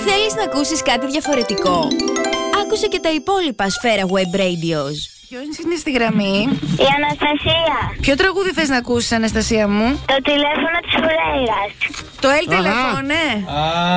Θέλεις να ακούσεις κάτι διαφορετικό? Άκουσε και τα υπόλοιπα Σφαίρα Web Radios. Ποιος είναι στη γραμμή? Η Αναστασία. Ποιο τραγούδι θες να ακούσεις, Αναστασία μου? Το τηλέφωνο της Φουρέιρας. Το El Telephone, ναι.